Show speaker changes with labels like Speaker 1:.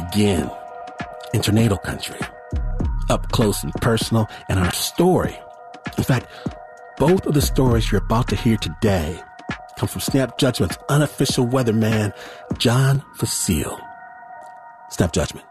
Speaker 1: begin in tornado country, up close and personal, and our story. In fact, both of the stories you're about to hear today come from Snap Judgment's unofficial weatherman, John Fecile. Snap Judgment.